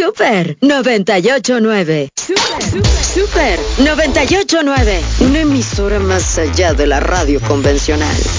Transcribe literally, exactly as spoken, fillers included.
Super noventa y ocho punto nueve. Super, super, super noventa y ocho punto nueve. Una emisora más allá de la radio convencional.